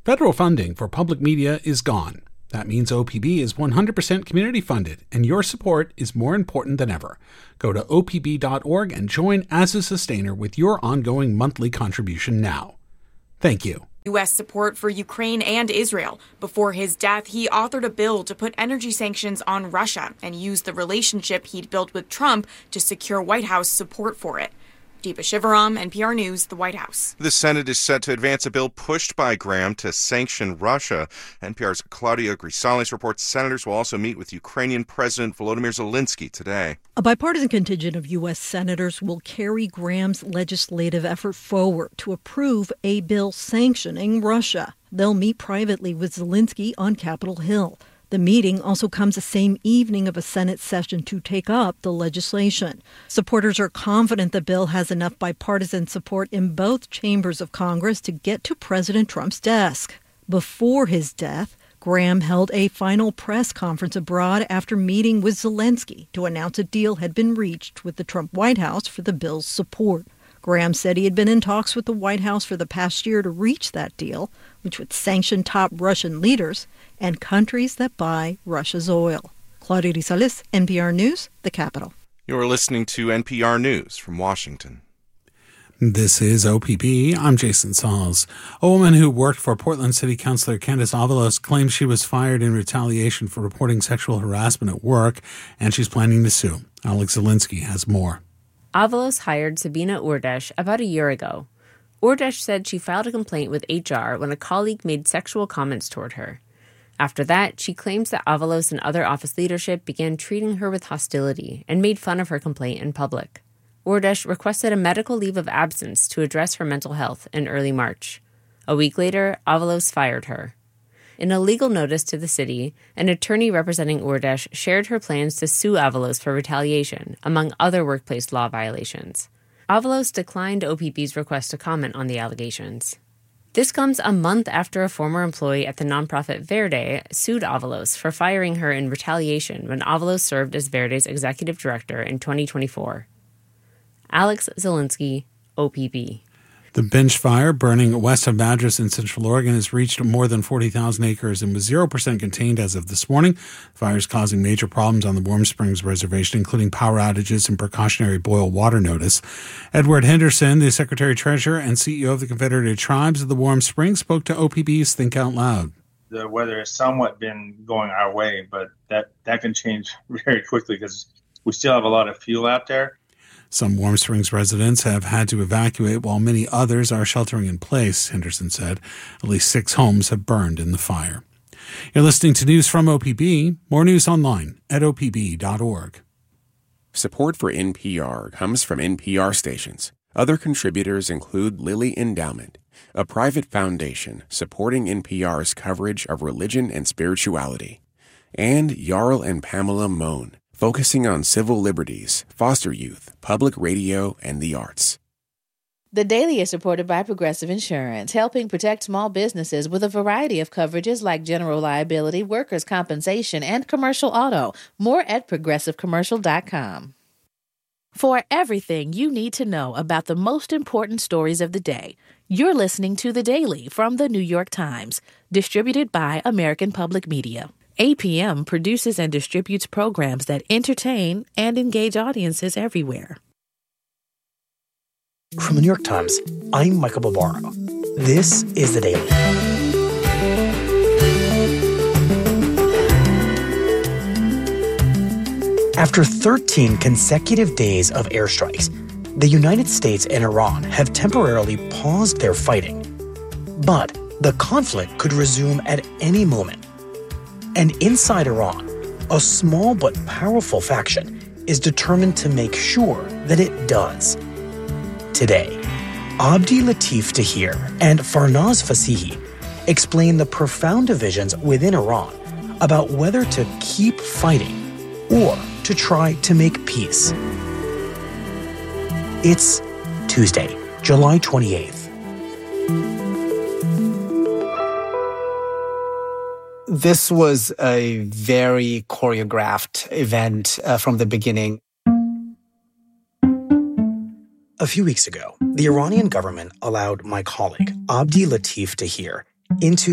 Federal funding for public media is gone. That means OPB is 100% community funded, and your support is more important than ever. Go to opb.org and join as a sustainer with your ongoing monthly contribution now. Thank you. U.S. support for Ukraine and Israel. Before his death, he authored a bill to put energy sanctions on Russia and used the relationship he'd built with Trump to secure White House support for it. Deepa Shivaram, NPR News, the White House. The Senate is set to advance a bill pushed by Graham to sanction Russia. NPR's Claudia Grisales reports senators will also meet with Ukrainian President Volodymyr Zelensky today. A bipartisan contingent of U.S. senators will carry Graham's legislative effort forward to approve a bill sanctioning Russia. They'll meet privately with Zelensky on Capitol Hill. The meeting also comes the same evening of a Senate session to take up the legislation. Supporters are confident the bill has enough bipartisan support in both chambers of Congress to get to President Trump's desk. Before his death, Graham held a final press conference abroad after meeting with Zelensky to announce a deal had been reached with the Trump White House for the bill's support. Graham said he had been in talks with the White House for the past year to reach that deal, which would sanction top Russian leaders and countries that buy Russia's oil. Claudia Grisales, NPR News, the Capitol. You're listening to NPR News from Washington. This is OPB. I'm Jason Sauls. A woman who worked for Portland City Councilor Candace Avalos claims she was fired in retaliation for reporting sexual harassment at work, and she's planning to sue. Alex Zielinski has more. Avalos hired Sabina Urdesh about a year ago. Urdesh said she filed a complaint with HR when a colleague made sexual comments toward her. After that, she claims that Avalos and other office leadership began treating her with hostility and made fun of her complaint in public. Urdesh requested a medical leave of absence to address her mental health in early March. A week later, Avalos fired her. In a legal notice to the city, an attorney representing Urdesh shared her plans to sue Avalos for retaliation, among other workplace law violations. Avalos declined OPB's request to comment on the allegations. This comes a month after a former employee at the nonprofit Verde sued Avalos for firing her in retaliation when Avalos served as Verde's executive director in 2024. Alex Zielinski, OPB. The Bench Fire burning west of Madras in Central Oregon has reached more than 40,000 acres and was 0% contained as of this morning. The fire is causing major problems on the Warm Springs Reservation, including power outages and precautionary boil water notice. Edward Henderson, the Secretary-Treasurer and CEO of the Confederated Tribes of the Warm Springs, spoke to OPB's Think Out Loud. The weather has somewhat been going our way, but that can change very quickly because we still have a lot of fuel out there. Some Warm Springs residents have had to evacuate while many others are sheltering in place, Henderson said. At least 6 homes have burned in the fire. You're listening to news from OPB. More news online at opb.org. Support for NPR comes from NPR stations. Other contributors include Lilly Endowment, a private foundation supporting NPR's coverage of religion and spirituality, and Jarl and Pamela Mohn, focusing on civil liberties, foster youth, public radio, and the arts. The Daily is supported by Progressive Insurance, helping protect small businesses with a variety of coverages like general liability, workers' compensation, and commercial auto. More at progressivecommercial.com. For everything you need to know about the most important stories of the day, you're listening to The Daily from The New York Times, distributed by American Public Media. APM produces and distributes programs that entertain and engage audiences everywhere. From the New York Times, I'm Michael Barbaro. This is The Daily. After 13 consecutive days of airstrikes, the United States and Iran have temporarily paused their fighting. But the conflict could resume at any moment. And inside Iran, a small but powerful faction is determined to make sure that it does. Today, Abdi Latif Tahir and Farnaz Fasihi explain the profound divisions within Iran about whether to keep fighting or to try to make peace. It's Tuesday, July 28th. This was a very choreographed event from the beginning. A few weeks ago, the Iranian government allowed my colleague, Abdi Latif Tahir, into